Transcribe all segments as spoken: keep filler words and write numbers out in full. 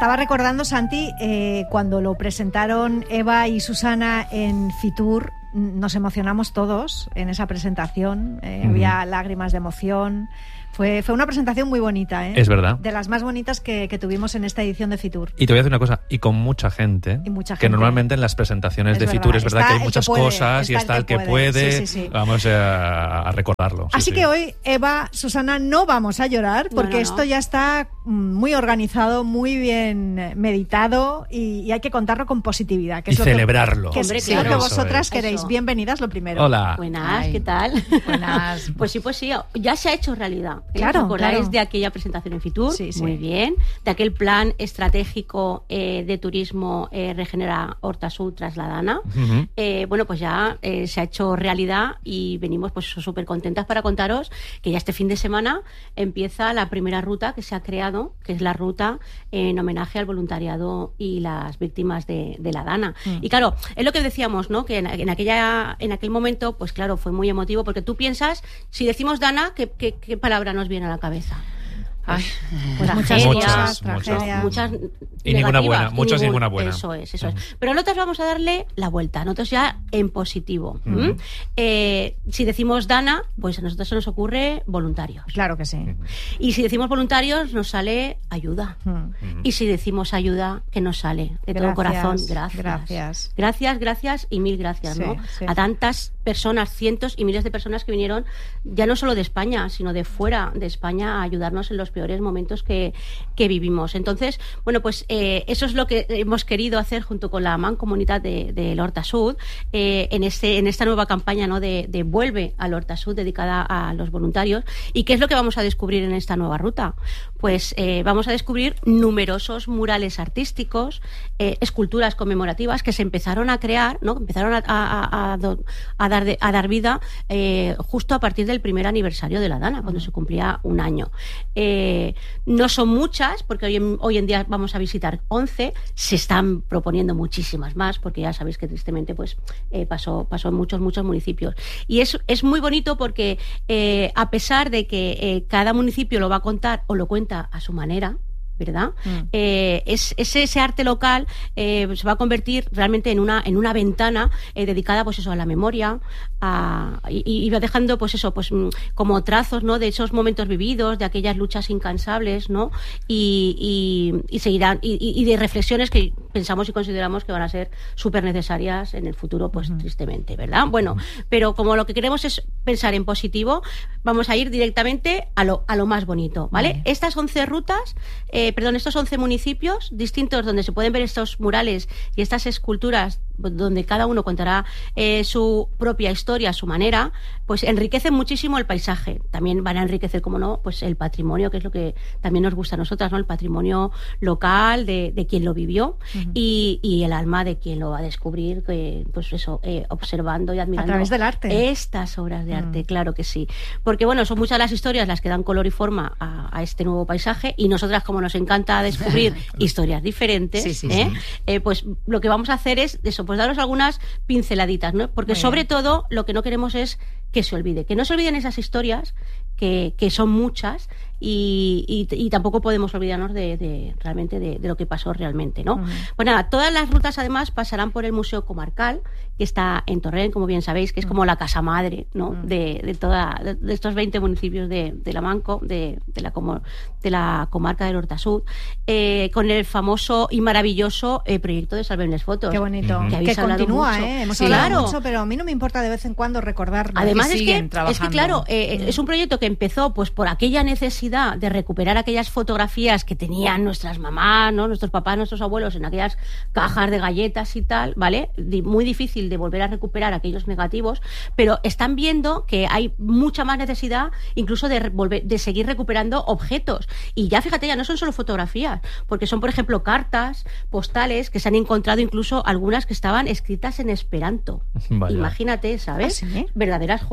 estaba recordando, Santi, eh, cuando lo presentaron Eva y Susana en Fitur, nos emocionamos todos en esa presentación. Eh, uh-huh. Había lágrimas de emoción. Fue, fue una presentación muy bonita, ¿eh? Es verdad. De las más bonitas que, que tuvimos en esta edición de Fitur. Y te voy a decir una cosa, y con mucha gente, y mucha gente. que normalmente en las presentaciones es de verdad. Fitur es verdad está que hay muchas puede, cosas está y está el que, el que puede. puede. Sí, sí, sí. Vamos a, a recordarlo. Sí, Así sí. que hoy, Eva, Susana, no vamos a llorar porque no, no, esto no. ya está muy organizado, muy bien meditado y, y hay que contarlo con positividad. Que y es lo celebrarlo. Que, que Hombre, es claro. lo que vosotras Eso queréis. es. Bienvenidas, lo primero. Hola. Buenas, Ay. ¿qué tal? Buenas. Pues sí, pues sí, ya se ha hecho realidad. Claro, ¿Os acordáis claro. de aquella presentación en Fitur? Sí, sí. Muy bien. De aquel plan estratégico eh, de turismo eh, Regenera Horta-Sud tras la Dana. Uh-huh. Eh, bueno, pues ya eh, se ha hecho realidad y venimos pues súper contentas para contaros que ya este fin de semana empieza la primera ruta que se ha creado, que es la ruta en homenaje al voluntariado y las víctimas de, de la Dana. Mm. Y claro, es lo que decíamos, ¿no? Que en, en aquella en aquel momento, pues claro, fue muy emotivo porque tú piensas, si decimos Dana, ¿qué, qué, qué palabra nos viene a la cabeza? Ay, pues tragedias, muchas, tragedias, muchas, muchas y ninguna negativas, buena, muchas y ningún, ninguna buena. Eso es, eso uh-huh. es. Pero nosotros vamos a darle la vuelta, nosotros ya en positivo. Uh-huh. ¿Mm? Eh, si decimos Dana, pues a nosotros se nos ocurre voluntarios. Claro que sí. Uh-huh. Y si decimos voluntarios, nos sale ayuda. Uh-huh. Y si decimos ayuda, ¿qué nos sale? De Gracias, todo corazón, gracias. Gracias, gracias, gracias y mil gracias, sí, ¿no? Sí. A tantas personas, cientos y miles de personas que vinieron, ya no solo de España, sino de fuera de España, a ayudarnos en los peores momentos que Que, que vivimos. Entonces, bueno, pues eh, eso es lo que hemos querido hacer junto con la Mancomunitat de, de Horta-Sud eh, en, este, en esta nueva campaña, ¿no? de, de Vuelve al Horta-Sud, dedicada a los voluntarios. ¿Y qué es lo que vamos a descubrir en esta nueva ruta? Pues eh, vamos a descubrir numerosos murales artísticos, eh, esculturas conmemorativas que se empezaron a crear, ¿no? Empezaron a, a, a, a, dar, de, a dar vida eh, justo a partir del primer aniversario de la Dana, cuando uh-huh. se cumplía un año. Eh, no son muchas, porque hoy en, hoy en día vamos a visitar once, se están proponiendo muchísimas más, porque ya sabéis que tristemente pues eh, pasó, pasó en muchos, muchos municipios. Y es, es muy bonito porque eh, a pesar de que eh, cada municipio lo va a contar o lo cuenta a su manera, ¿verdad? Mm. Eh, es, ese, ese arte local eh, se va a convertir realmente en una, en una ventana eh, dedicada pues eso, a la memoria a, y, y va dejando pues eso, pues como trazos, ¿no? De esos momentos vividos, de aquellas luchas incansables, ¿no? Y, y, y seguirán y, y de reflexiones que pensamos y consideramos que van a ser súper necesarias en el futuro, pues mm. tristemente, ¿verdad? Bueno, pero como lo que queremos es pensar en positivo, vamos a ir directamente a lo, a lo más bonito, ¿vale? Mm. Estas once rutas eh, Eh, perdón, estos once municipios distintos donde se pueden ver estos murales y estas esculturas donde cada uno contará eh, su propia historia a su manera, pues enriquecen muchísimo el paisaje. También van a enriquecer, como no, pues el patrimonio, que es lo que también nos gusta a nosotras, ¿no? El patrimonio local de, de quien lo vivió uh-huh. y, y el alma de quien lo va a descubrir, que, pues eso, eh, observando y admirando. A través del arte. Estas obras de arte, uh-huh. claro que sí. Porque bueno, son muchas las historias las que dan color y forma a, a este nuevo paisaje y nosotras, como nos encanta descubrir historias diferentes, sí, sí, ¿eh? sí. Eh, pues lo que vamos a hacer es eso, pues daros algunas pinceladitas, ¿no? Porque Muy sobre bien. todo lo que no queremos es que se olvide, que no se olviden esas historias, que, que son muchas y, y, y tampoco podemos olvidarnos de, de realmente de, de lo que pasó realmente, ¿no? Uh-huh. Pues nada, todas las rutas además pasarán por el Museo Comarcal, que está en Torrent, como bien sabéis, que es uh-huh. como la casa madre, ¿no? Uh-huh. de, de, toda, de, de estos veinte municipios de, de la Manco, de, de, la, como, de la comarca del Horta-Sud, eh, con el famoso y maravilloso eh, proyecto de Salvem les Fotos. Qué bonito. Que, que continúa, mucho. ¿eh? Hemos sí, hablado claro. mucho, pero a mí no me importa de vez en cuando recordarlo. Además es que, trabajando. es que, claro, eh, mm. es un proyecto que empezó pues por aquella necesidad de recuperar aquellas fotografías que tenían nuestras mamás, ¿no? Nuestros papás, nuestros abuelos en aquellas cajas de galletas y tal, ¿vale? Muy difícil de volver a recuperar aquellos negativos, pero están viendo que hay mucha más necesidad incluso de, volver, de seguir recuperando objetos. Y ya fíjate, ya no son solo fotografías, porque son, por ejemplo, cartas, postales, que se han encontrado incluso algunas que estaban escritas en esperanto. Vaya. Imagínate, ¿sabes? ¿Ah, sí? Verdaderas joyas.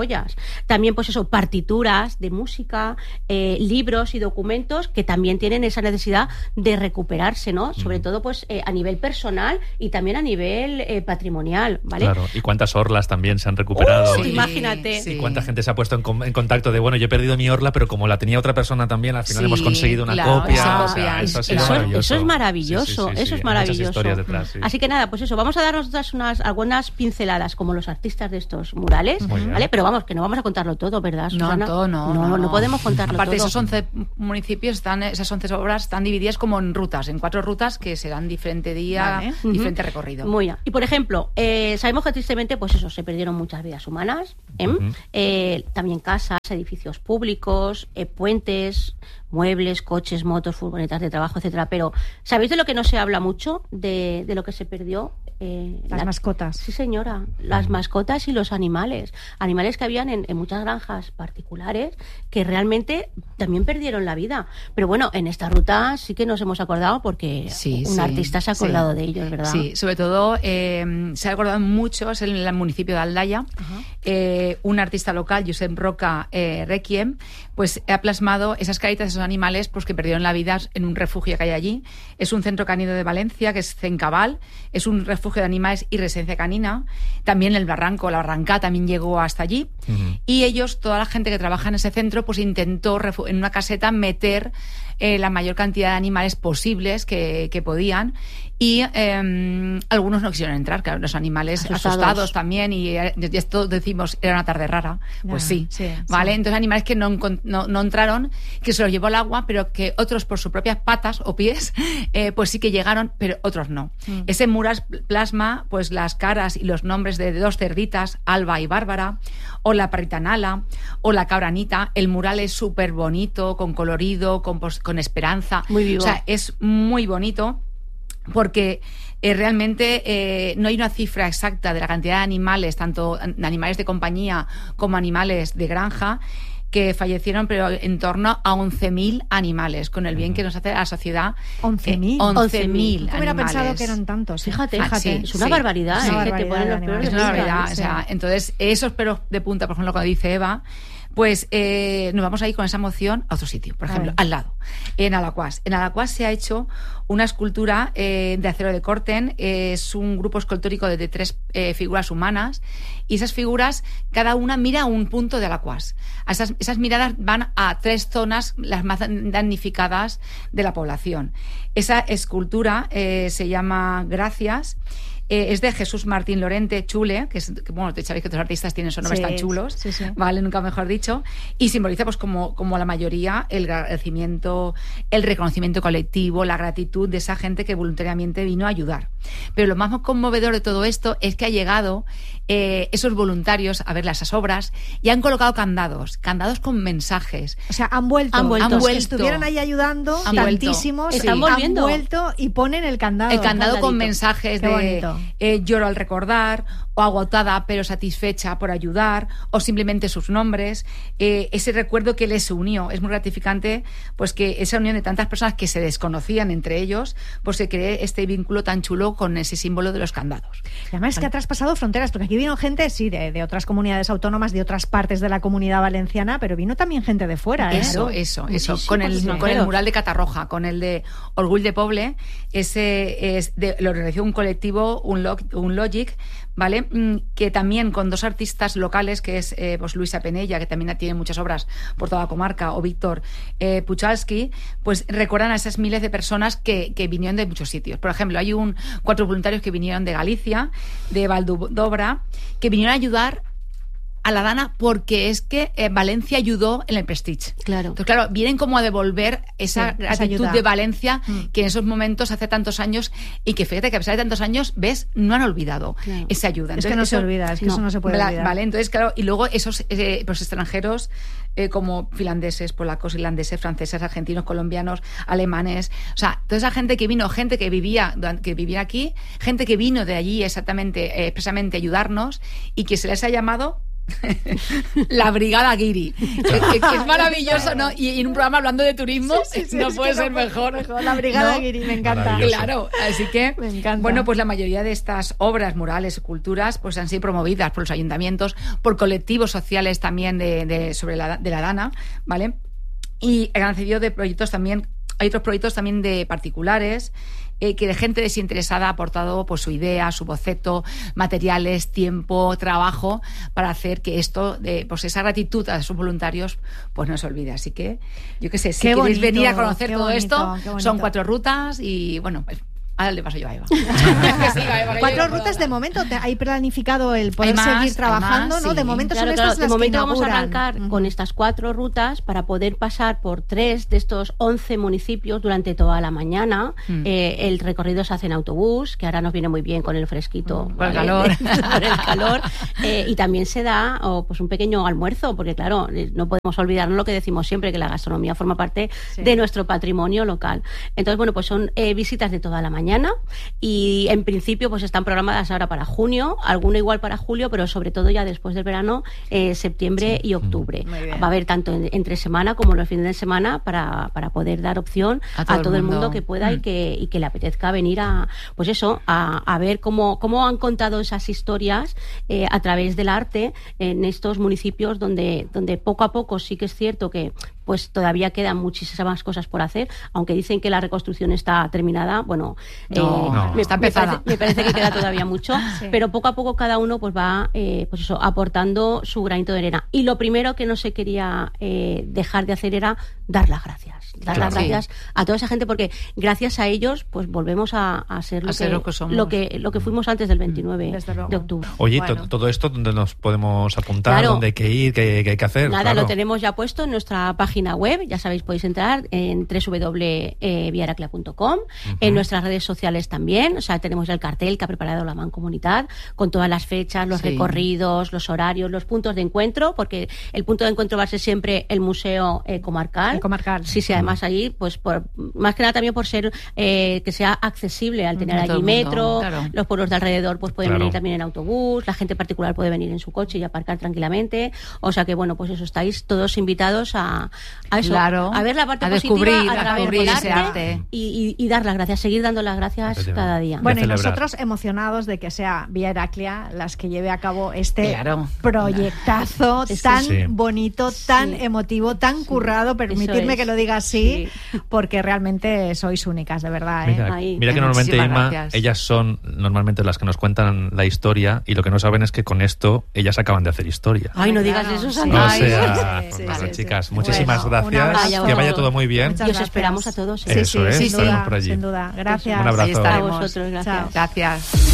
joyas. También, pues eso, partituras de música, eh, libros y documentos que también tienen esa necesidad de recuperarse, ¿no? Sobre mm. todo, pues eh, a nivel personal y también a nivel eh, patrimonial, ¿vale? Claro, y cuántas orlas también se han recuperado. Uh, sí, imagínate. Sí. Y cuánta gente se ha puesto en, en contacto de, bueno, yo he perdido mi orla, pero como la tenía otra persona también, al final sí, hemos conseguido una claro, copia. Esa o sea, eso, eso, eso, eso es maravilloso, sí, sí, sí, eso sí, es maravilloso. Detrás, sí. Así que nada, pues eso, vamos a darnos unas algunas pinceladas como los artistas de estos murales, ¿vale? Pero vamos, que no vamos a contarlo todo, ¿verdad, Susana? No, todo no. No, no, no, no podemos contarlo Aparte, todo. esos once municipios, están, esas once obras están divididas como en rutas, en cuatro rutas que serán diferente día, vale. diferente uh-huh. recorrido. Muy bien. Y por ejemplo, eh, sabemos que tristemente, pues eso, se perdieron muchas vidas humanas, ¿eh? Uh-huh. Eh, también casas, edificios públicos, eh, puentes, muebles, coches, motos, furgonetas de trabajo, etcétera. Pero ¿sabéis de lo que no se habla mucho? De, de lo que se perdió. Eh, las la, mascotas. Sí, señora. Las mascotas y los animales. Animales que habían en, en muchas granjas particulares que realmente también perdieron la vida. Pero bueno, en esta ruta sí que nos hemos acordado porque sí, un sí, artista se ha acordado sí. de ellos, ¿verdad? Sí, sobre todo eh, se ha acordado mucho, es en el municipio de Aldaya. Uh-huh. Eh, un artista local, Josep Roca eh, Requiem, pues ha plasmado esas caritas de esos animales pues, que perdieron la vida en un refugio que hay allí. Es un centro canino de Valencia, que es Cencabal, es un refugio de animales y residencia canina. También el Barranco, la Barranca también llegó hasta allí. Uh-huh. Y ellos, toda la gente que trabaja en ese centro, pues intentó en una caseta meter eh, la mayor cantidad de animales posibles que, que podían. Y eh, algunos no quisieron entrar, claro, los animales asustados, asustados también, y esto decimos, era una tarde rara, pues ya, sí, sí, ¿vale? Sí. Entonces animales que no, no, no entraron, que se los llevó el agua, pero que otros por sus propias patas o pies, eh, pues sí que llegaron, pero otros no. Mm. Ese mural plasma pues las caras y los nombres de dos cerditas, Alba y Bárbara, o la perrita Nala, o la cabra Anita. El mural es súper bonito, con colorido, con, pues, con esperanza. Muy vivo. O sea, es muy bonito. Porque eh, realmente eh, no hay una cifra exacta de la cantidad de animales, tanto animales de compañía como animales de granja, que fallecieron, pero en torno a once mil animales, con el bien que nos hace a la sociedad. ¿once mil? Eh, once mil Yo hubiera pensado que eran tantos. Fíjate, ah, fíjate. sí, es una sí. barbaridad. Sí. ¿eh? Una que te ponen los pelos de Es una barbaridad. punta. O sea, entonces, esos pelos de punta, por ejemplo, cuando dice Eva, pues eh, nos vamos a ir con esa emoción a otro sitio, por ejemplo, al lado, en Alacuás. En Alacuás se ha hecho una escultura eh, de acero de Corten, eh, es un grupo escultórico de, de tres eh, figuras humanas, y esas figuras, cada una mira a un punto de Alacuás. Esas, esas miradas van a tres zonas, las más damnificadas de la población. Esa escultura eh, se llama Gracias. Eh, es de Jesús Martín Lorente Chule, que, es, que bueno, sabéis que los artistas tienen esos nombres sí, tan chulos, sí, sí. vale, nunca mejor dicho, y simboliza pues como, como la mayoría el agradecimiento, el reconocimiento colectivo, la gratitud de esa gente que voluntariamente vino a ayudar. Pero lo más conmovedor de todo esto es que ha llegado eh, esos voluntarios a ver esas obras y han colocado candados, candados con mensajes. O sea, han vuelto, han vuelto, han vuelto. estuvieron ahí ayudando han tantísimos, sí. Están volviendo. Han vuelto y ponen el candado. El candado con mensajes Qué de bonito. Eh, lloro al recordar, o agotada pero satisfecha por ayudar, o simplemente sus nombres, eh, ese recuerdo que les unió. Es muy gratificante pues que esa unión de tantas personas que se desconocían entre ellos, pues se cree este vínculo tan chulo con ese símbolo de los candados. Y además es que ha traspasado fronteras, porque aquí vino gente, sí, de, de otras comunidades autónomas, de otras partes de la comunidad valenciana, pero vino también gente de fuera, ¿eh? Eso, eso, eso. Con el, con el mural de Catarroja, con el de Orgull de Poble, ese es de, lo realizó un colectivo, un, log, un Logic, ¿vale? Que también con dos artistas locales, que es eh, pues Luisa Penella, que también tiene muchas obras por toda la comarca, o Víctor eh, Puchalski, pues recuerdan a esas miles de personas que, que vinieron de muchos sitios. Por ejemplo, hay un cuatro voluntarios que vinieron de Galicia, de Valdobra, que vinieron a ayudar a la Dana porque es que eh, Valencia ayudó en el Prestige. Claro. Entonces, claro, vienen como a devolver esa sí, gratitud esa de Valencia mm. que en esos momentos hace tantos años, y que fíjate que a pesar de tantos años, ves, no han olvidado claro. esa ayuda. Entonces, es que no eso, se olvida, es que no, eso no se puede la, olvidar. Vale, entonces, claro, y luego esos eh, pues extranjeros eh, como finlandeses, polacos, irlandeses, franceses, argentinos, colombianos, alemanes, o sea, toda esa gente que vino, gente que vivía, que vivía aquí, gente que vino de allí exactamente, eh, expresamente a ayudarnos, y que se les ha llamado La Brigada Guiri, que, que, que es maravilloso, ¿no? Y, y en un programa hablando de turismo, sí, sí, sí, no es puede que ser no puede mejor. mejor. La Brigada ¿no? Guiri, me encanta. Claro, así que, me encanta. Bueno, pues la mayoría de estas obras murales y culturas pues han sido promovidas por los ayuntamientos, por colectivos sociales también de, de sobre la, de la Dana, ¿vale? Y han accedido de proyectos también, hay otros proyectos también de particulares, Eh, que de gente desinteresada ha aportado pues, su idea, su boceto, materiales, tiempo, trabajo, para hacer que esto, de, pues esa gratitud a sus voluntarios, pues no se olvide. Así que, yo qué sé, si qué queréis bonito, venir a conocer todo bonito, esto, son cuatro rutas y, bueno, pues ahora le paso yo a Eva. Cuatro rutas de momento, te, hay planificado el poder más, seguir trabajando, más, ¿no? sí. De momento Claro, son claro, estas de las momento que vamos a inauguran. arrancar Uh-huh. con estas cuatro rutas para poder pasar por tres de estos once municipios durante toda la mañana. Mm. Eh, el recorrido se hace en autobús, que ahora nos viene muy bien con el fresquito. Mm, ¿vale? el calor. Por el calor. Eh, y también se da oh, pues un pequeño almuerzo, porque claro, no podemos olvidarnos lo que decimos siempre, que la gastronomía forma parte sí. de nuestro patrimonio local. Entonces, bueno, pues son eh, visitas de toda la mañana y en principio pues están programadas ahora para junio, alguna igual para julio, pero sobre todo ya después del verano, eh, septiembre sí. y octubre. Va a haber tanto en, entre semana como los fines de semana para, para poder dar opción a todo, a todo el, mundo. el mundo que pueda mm. y, que, y que le apetezca venir a, pues eso, a, a ver cómo, cómo han contado esas historias eh, a través del arte en estos municipios donde, donde poco a poco sí que es cierto que pues todavía quedan muchísimas cosas por hacer, aunque dicen que la reconstrucción está terminada, bueno, no, eh, no, me, está me, parece, me parece que queda todavía mucho, sí. pero poco a poco cada uno pues va eh, pues eso, aportando su granito de arena. Y lo primero que no se quería eh, dejar de hacer era dar las gracias. Dar claro, las gracias sí. a toda esa gente, porque gracias a ellos pues volvemos a, a ser, lo, a ser que, lo, que somos. lo que lo que fuimos antes del veintinueve de octubre. Oye, bueno. todo esto, ¿dónde nos podemos apuntar? Claro. ¿Dónde hay que ir? ¿Qué, qué hay que hacer? Nada, claro. lo tenemos ya puesto en nuestra página web, ya sabéis, podéis entrar en doble u doble u doble u punto via heraclea punto com, uh-huh. en nuestras redes sociales también, o sea, tenemos ya el cartel que ha preparado la Mancomunitat con todas las fechas, los sí. recorridos, los horarios, los puntos de encuentro, porque el punto de encuentro va a ser siempre el Museo eh, Comarcal. El Comarcal. Sí, sí, además ahí, pues por, más que nada también por ser eh, que sea accesible al tener allí metro, claro. los pueblos de alrededor pues pueden claro. venir también en autobús, la gente particular puede venir en su coche y aparcar tranquilamente, o sea que bueno, pues eso, estáis todos invitados a, a eso, claro. a ver la parte a positiva, descubrir, a a través descubrir del ese arte, arte. Y, y, y dar las gracias, seguir dando las gracias cada día. Bueno, y nosotros emocionados de que sea Vía Heraclea las que lleve a cabo este claro. proyectazo es tan sí. bonito, tan sí. emotivo, tan sí. currado, permitirme es. que lo diga así, sí. porque realmente sois únicas, de verdad. ¿eh? Mira, Ahí. mira que normalmente, Inma, gracias. ellas son normalmente las que nos cuentan la historia y lo que no saben es que con esto ellas acaban de hacer historia. Ay, no digas claro, eso, sí. Sandra. O Ay, sea, sí, sí, pues, sí, chicas, sí. muchísimas Bueno, un gracias, abrazo. que vaya todo muy bien. Muchas Y os gracias. esperamos a todos. Sí, Eso sí, es, sin estaremos duda, por allí. sin duda. Gracias. Un abrazo. Ahí estaremos. A vosotros, gracias. Chao. Gracias.